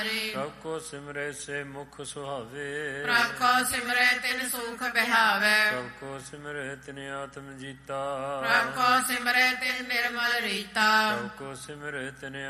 ਪ੍ਰਭ ਕੋ ਸਿਮਰੇ ਸੇ ਮੁਖ ਸੁਹਾਵੇ। ਪ੍ਰਭ ਕੋ ਸਿਮਰੇ ਤਿਨ ਸੁਖ ਬਿਹਾਵੇ। ਪ੍ਰਭ ਕੋ ਸਿਮਰੇ ਤਿਨ ਆਤਮ ਜੀਤਾ। ਪ੍ਰਭ ਕੋ ਸਿਮਰੇ ਤਿਨ ਨਿਰਮਲ ਰੀਤਾ। ਪ੍ਰਭ ਕੋ ਸਿਮਰੇ ਤਿਨ